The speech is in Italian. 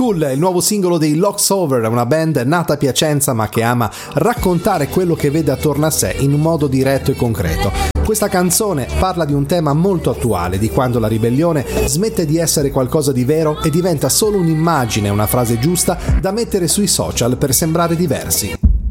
Cool, il nuovo singolo dei Locks Over, una band nata a Piacenza ma che ama raccontare quello che vede attorno a sé in un modo diretto e concreto. Questa canzone parla di un tema molto attuale, di quando la ribellione smette di essere qualcosa di vero e diventa solo un'immagine, una frase giusta da mettere sui social per sembrare diversi.